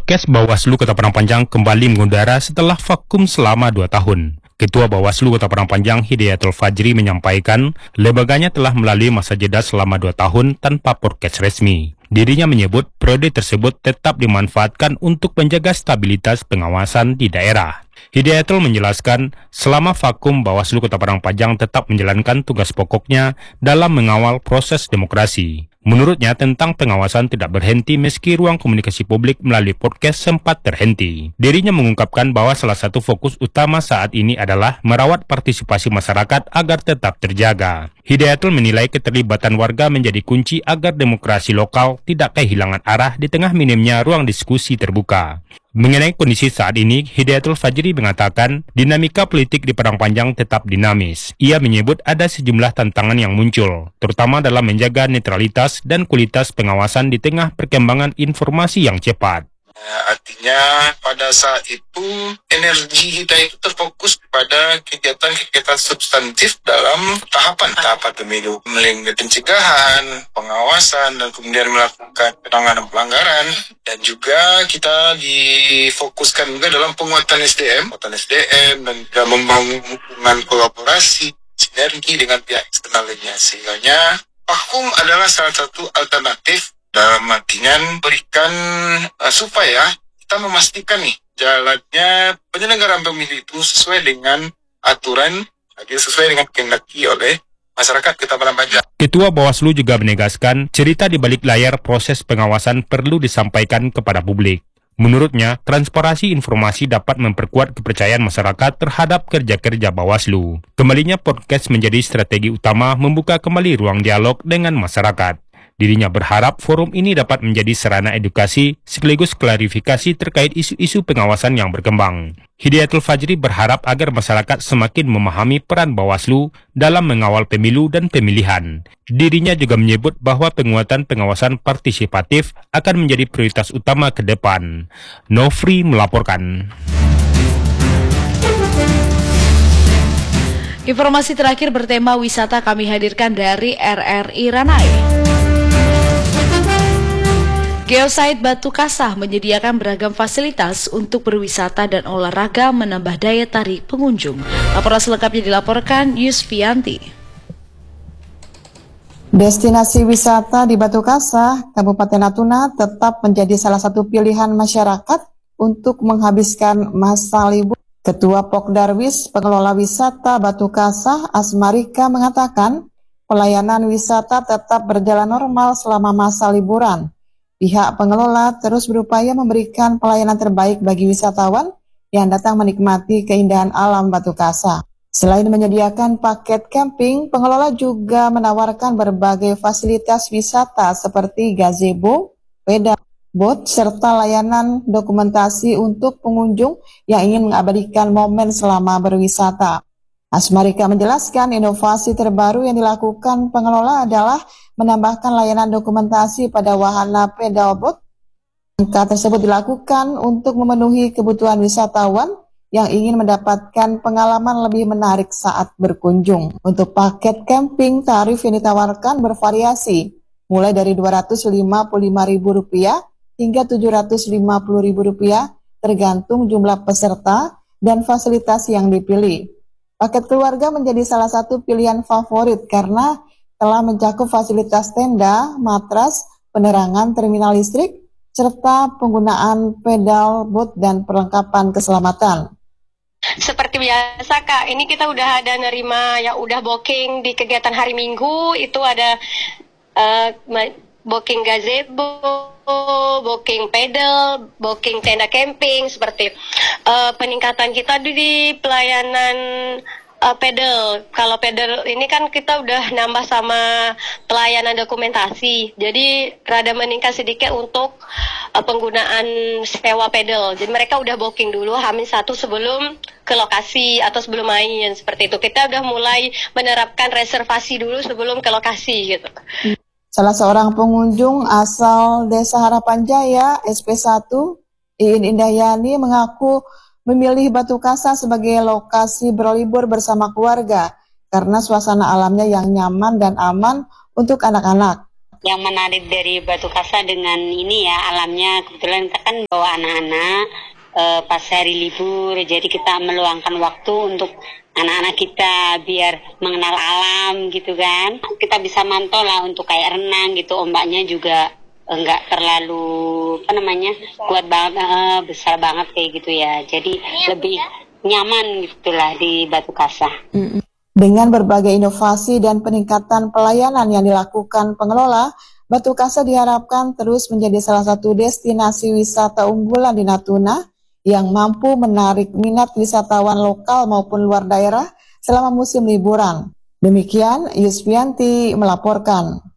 Podcast Bawaslu Kota Padang Panjang kembali mengudara setelah vakum selama 2 tahun. Ketua Bawaslu Kota Padang Panjang Hidayatul Fajri menyampaikan lembaganya telah melalui masa jeda selama 2 tahun tanpa podcast resmi. Dirinya menyebut periode tersebut tetap dimanfaatkan untuk menjaga stabilitas pengawasan di daerah. Hidayatul menjelaskan selama vakum Bawaslu Kota Padang Panjang tetap menjalankan tugas pokoknya dalam mengawal proses demokrasi. Menurutnya tentang pengawasan tidak berhenti meski ruang komunikasi publik melalui podcast sempat terhenti. Dirinya mengungkapkan bahwa salah satu fokus utama saat ini adalah merawat partisipasi masyarakat agar tetap terjaga. Hidayatul menilai keterlibatan warga menjadi kunci agar demokrasi lokal tidak kehilangan arah di tengah minimnya ruang diskusi terbuka. Mengenai kondisi saat ini, Hidayatul Fajri mengatakan dinamika politik di Padang Panjang tetap dinamis. Ia menyebut ada sejumlah tantangan yang muncul, terutama dalam menjaga netralitas dan kualitas pengawasan di tengah perkembangan informasi yang cepat. Artinya pada saat itu energi kita itu terfokus pada kegiatan-kegiatan substantif dalam tahapan pemilu, mulai pencegahan, pengawasan, dan kemudian melakukan penanganan pelanggaran, dan juga kita difokuskan juga dalam penguatan SDM dan juga membangun hubungan kolaborasi sinergi dengan pihak eksternal lainnya. Sehingga vakum adalah salah satu alternatif dalam artian berikan supaya kita memastikan jalannya penyelenggaraan pemilu itu sesuai dengan aturan, sesuai dengan kehendaki oleh masyarakat Kota Padang Panjang. Ketua Bawaslu juga menegaskan cerita di balik layar proses pengawasan perlu disampaikan kepada publik. Menurutnya, transparansi informasi dapat memperkuat kepercayaan masyarakat terhadap kerja-kerja Bawaslu. Kembalinya podcast menjadi strategi utama membuka kembali ruang dialog dengan masyarakat. Dirinya berharap forum ini dapat menjadi sarana edukasi sekaligus klarifikasi terkait isu-isu pengawasan yang berkembang. Hidayatul Fajri berharap agar masyarakat semakin memahami peran Bawaslu dalam mengawal pemilu dan pemilihan. Dirinya juga menyebut bahwa penguatan pengawasan partisipatif akan menjadi prioritas utama ke depan. Nofri melaporkan. Informasi terakhir bertema wisata kami hadirkan dari RRI Ranai. Geosite Batu Kasah menyediakan beragam fasilitas untuk berwisata dan olahraga menambah daya tarik pengunjung. Laporan selengkapnya dilaporkan Yusfianti. Destinasi wisata di Batu Kasah, Kabupaten Natuna tetap menjadi salah satu pilihan masyarakat untuk menghabiskan masa libur. Ketua Pokdarwis Pengelola Wisata Batu Kasah, Asmarika mengatakan pelayanan wisata tetap berjalan normal selama masa liburan. Pihak pengelola terus berupaya memberikan pelayanan terbaik bagi wisatawan yang datang menikmati keindahan alam Batu Kasah. Selain menyediakan paket camping, pengelola juga menawarkan berbagai fasilitas wisata seperti gazebo, pedal boat, serta layanan dokumentasi untuk pengunjung yang ingin mengabadikan momen selama berwisata. Asmarika menjelaskan inovasi terbaru yang dilakukan pengelola adalah menambahkan layanan dokumentasi pada wahana pedal boat. Langkah tersebut dilakukan untuk memenuhi kebutuhan wisatawan yang ingin mendapatkan pengalaman lebih menarik saat berkunjung. Untuk paket camping, tarif yang ditawarkan bervariasi, mulai dari Rp255.000 hingga Rp750.000 tergantung jumlah peserta dan fasilitas yang dipilih. Paket keluarga menjadi salah satu pilihan favorit karena telah mencakup fasilitas tenda, matras, penerangan terminal listrik, serta penggunaan pedal boat dan perlengkapan keselamatan. Seperti biasa Kak, ini kita udah ada nerima yang udah booking di kegiatan hari Minggu, itu ada booking gazebo, booking pedal, booking tenda camping, seperti peningkatan kita di pelayanan pedal. Kalau pedal ini kan kita udah nambah sama pelayanan dokumentasi, jadi rada meningkat sedikit untuk penggunaan sewa pedal. Jadi mereka udah booking dulu H-1 sebelum ke lokasi atau sebelum main, seperti itu. Kita udah mulai menerapkan reservasi dulu sebelum ke lokasi gitu. Salah seorang pengunjung asal Desa Harapan Jaya, SP1, Iin Indahyani mengaku memilih Batu Kasah sebagai lokasi berlibur bersama keluarga karena suasana alamnya yang nyaman dan aman untuk anak-anak. Yang menarik dari Batu Kasa dengan ini ya, alamnya kebetulan kita kan bawa anak-anak pas hari libur, jadi kita meluangkan waktu untuk anak-anak kita biar mengenal alam gitu kan. Kita bisa mantau lah untuk kayak renang gitu, ombaknya juga enggak terlalu kuat banget, besar banget kayak gitu ya. Jadi lebih nyaman gitulah di Batu Kasa. Dengan berbagai inovasi dan peningkatan pelayanan yang dilakukan pengelola, Batu Kasa diharapkan terus menjadi salah satu destinasi wisata unggulan di Natuna yang mampu menarik minat wisatawan lokal maupun luar daerah selama musim liburan. Demikian Yusfianti melaporkan.